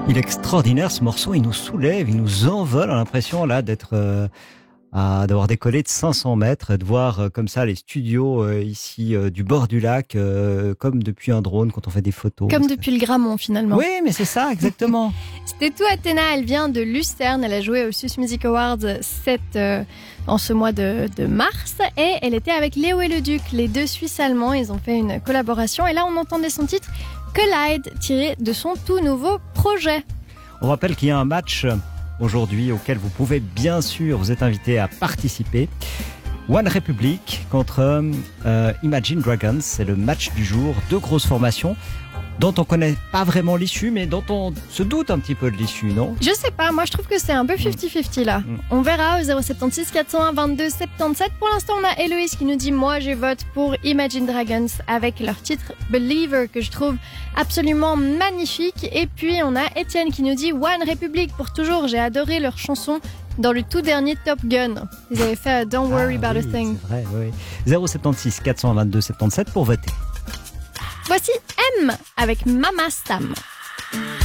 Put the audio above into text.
Il est extraordinaire ce morceau, il nous soulève, il nous envole. On a l'impression là d'avoir décollé de 500 mètres, de voir comme ça les studios ici du bord du lac, comme depuis un drone quand on fait des photos. Comme depuis le Grammont finalement. Oui, mais c'est ça, exactement. C'était tout Athéna, elle vient de Lucerne, elle a joué au Sus Music Awards en ce mois de mars et elle était avec Léo et le Duc, les deux Suisses allemands, ils ont fait une collaboration et là on entendait son titre Collide tiré de son tout nouveau projet. On rappelle qu'il y a un match aujourd'hui auquel vous pouvez bien sûr, vous êtes invité à participer. One Republic contre Imagine Dragons, c'est le match du jour. Deux grosses formations dont on connaît pas vraiment l'issue, mais dont on se doute un petit peu de l'issue, non ? Je sais pas, moi je trouve que c'est un peu 50-50 là. On verra au 076 401 22 77. Pour l'instant, on a Héloïse qui nous dit « Moi, je vote pour Imagine Dragons » avec leur titre « Believer » que je trouve absolument magnifique. Et puis, on a Étienne qui nous dit « One Republic pour toujours, j'ai adoré leur chanson » dans le tout dernier Top Gun. Ils avaient fait « Don't worry about a thing ». C'est vrai, oui. 076 422 77 pour voter. Voici M avec Mama Sam.